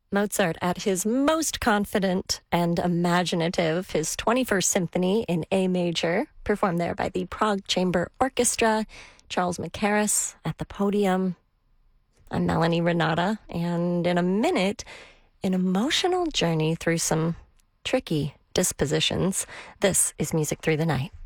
Mozart at his most confident and imaginative, his 21st Symphony in A major, performed there by the Prague Chamber Orchestra. Charles Mackerras at the podium. I'm Melanie Renata, and in a minute, an emotional journey through some tricky dispositions. This is Music Through the Night.